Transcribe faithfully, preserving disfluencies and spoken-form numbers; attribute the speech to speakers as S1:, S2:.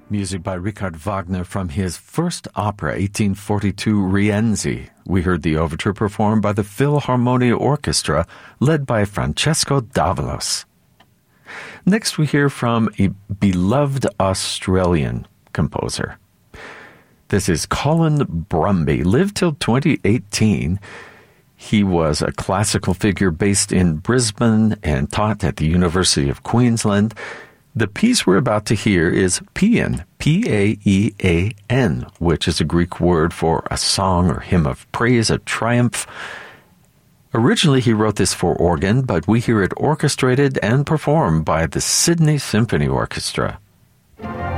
S1: Music by Richard Wagner from his first opera, eighteen forty-two, Rienzi. We heard the overture performed by the Philharmonia Orchestra, led by Francesco Davalos. Next we hear from a beloved Australian composer. This is Colin Brumby, lived till twenty eighteen. He was a classical figure based in Brisbane and taught at the University of Queensland. The piece we're about to hear is Paean, P A E A N, which is a Greek word for a song or hymn of praise, a triumph. Originally, he wrote this for organ, but we hear it orchestrated and performed by the Sydney Symphony Orchestra.